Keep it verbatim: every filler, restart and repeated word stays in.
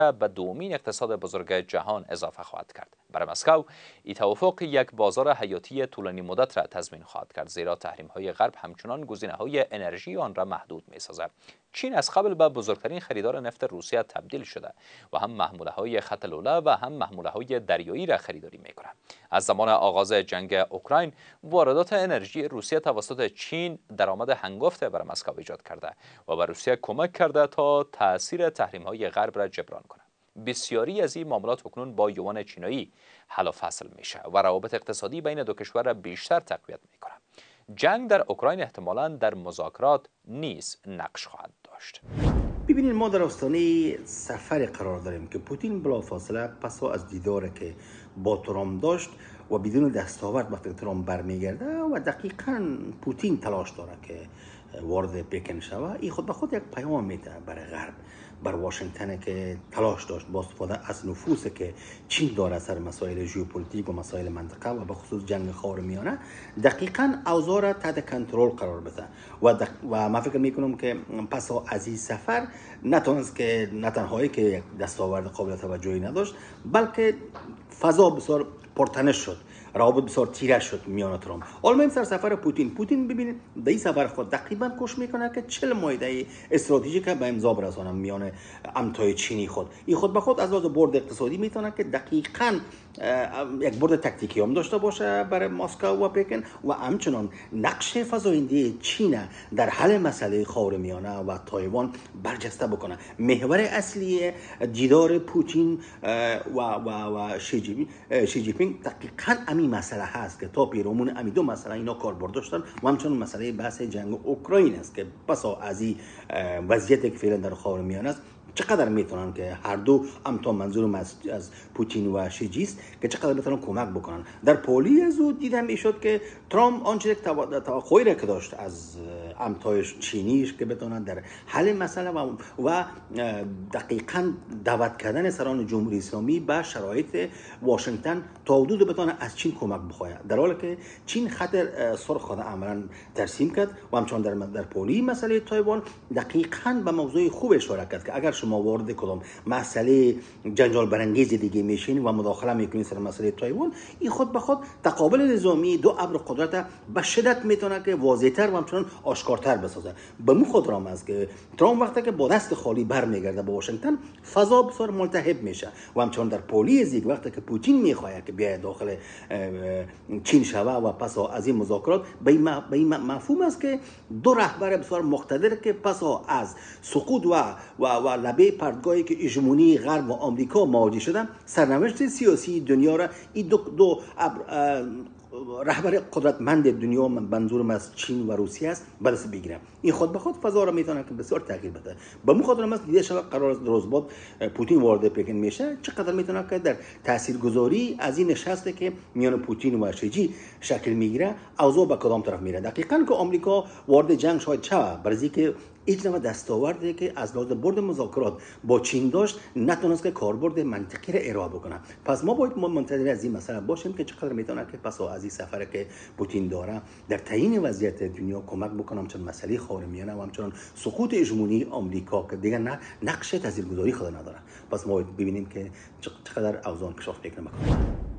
به دومین اقتصاد بزرگ جهان اضافه خواهد کرد. برای مسکو این توافق یک بازار حیاتی طولانی مدت را تضمین خواهد کرد، زیرا تحریم‌های غرب همچنان گزینه‌های انرژی آن را محدود می‌سازد. چین از قبل به بزرگترین خریدار نفت روسیه تبدیل شده و هم محموله‌های خط لوله و هم محموله‌های دریایی را خریداری می‌کند. از زمان آغاز جنگ اوکراین، واردات انرژی روسیه توسط چین درآمد هنگفت بر مسکو ایجاد کرده و به روسیه کمک کرده تا تأثیر تحریم‌های غرب را جبران کند. بسیاری از این معاملات اکنون با یوان چینایی حل و فصل میشه و روابط اقتصادی بین دو کشور را بیشتر تقویت میکنه. جنگ در اوکراین احتمالاً در مذاکرات نیز نقش خواهد داشت. ببینید، ما در آستانه سفر قرار داریم که پوتین بلافاصله پسا از دیداری که با ترامپ داشت و بدون دستاورد وقتی ترامپ برمیگرده و دقیقاً پوتین تلاش داره که وارد پکن شود، این خود به خود یک پیام میده برای غرب، بر واشنگتن که تلاش داشت با استفاده از نفوذی که چین داره سر مسائل ژئوپلیتیک و مسائل منطقه و به خصوص جنگ خاورمیانه دقیقاً اوضاع را تحت کنترل قرار بده و دق... و ما فکر میکنم که پس از این سفر نتونست که نه تنهایی که یک دستاورد قابل توجهی نداشت، بلکه فضا بسیار پرتنش شد، روابط بسیار تیره شد میان ترامپ. حالا سر سفر پوتین پوتین ببینید در این سفر خود تقریبا کوشش میکنه که چهل مایده استراتژیک به امضا برسانه میان امتای چینی خود. این خود به خود از لحاظ برد اقتصادی میتونه که دقیقاً یک برد تکتیکی هم داشته باشه برای مسکو و پکن و همچنان نقش فزاینده چین در حل مسئله خاورمیانه و تایوان برجسته بکنه. محور اصلی دیدار پوتین و و و شی جی پینگ دقیقاً همین مسئله هست که تا پیرامون همین دو مسئله اینا کاربرد داشتن و همچنان مسئله بحث جنگ اوکراین است که پس از این وضعیتی که فعلا در خاورمیانه است چقدر میتونن که هر دو هم تا منظورم از, از پوتین و شی است که چقدر میتونن کمک بکنن. در پولی از او دیدم میشد که ترامپ آنچه که توقعی را که داشت از امتای چینیش که بتونن در حل مسئله و, و دقیقاً دعوت کردن سران جمهوری اسلامی به شرایط واشنگتن تا حدود بتونه از چین کمک بخواه، در حالی که چین خطر سرخ خود عملا ترسیم کرد و همچنان در در پولی مسئله تایوان دقیقاً به موضوع خوب اشاره کرد که اگر شما وارد کدام مسئله جنجال برانگیز دیگه میشین و مداخله میکنین سر مسئله تایوان، این خود به خود تقابل نظامی دو ابر قدرت به شدت میتونه که واضح‌تر و همچنان آشکارتر بسازه. به مو خود رام است که ترامپ وقتی که با دست خالی برمیگرده به واشنگتن فضا بسیار ملتهب میشه و همچنان در پولی زیگ وقتی که پوتین میخواد که بیاید داخل چین شوه و پس از این مذاکرات به این مفهوم است که دو رهبر بسیار مقتدر که پس از سقوط و و, و لبه پرتگاهی که هژمونی غرب و آمریکا مواجه شدن، سرنوشت سیاسی دنیا را این دو, دو رهبر قدرتمند دنیا، من منظورم از چین و روسیه است، به دست بگیرم. این خود به خود فضا را میتونه که بسیار تغییر بده. به مو خاطر است دیده شب قرار است روز بعد پوتین وارد پکن میشه، چقدر میتونه که در تاثیرگذاری از این نشسته که میان پوتین و شی شکل میگیره اوضاع به کدام طرف میره. دقیقاً که آمریکا وارد جنگ شاید چه برای که هیچ نوع دستاوردی که از لحاظ برد مذاکرات با چین داشت نتونست که کاربرد منطقی را ارائه بکنه. پس ما باید منتظر از این مسئله باشیم که چقدر میتونه که پس از این سفر که پوتین داره در تعیین وضعیت دنیا کمک بکنه، چون مسئله خاورمیانه و همچنان سقوط هژمونی آمریکا که دیگه نه نقش تاثیرگذاری خود نداره. پس ما باید ببینیم که چقدر اوضاع انکشاف میکنه.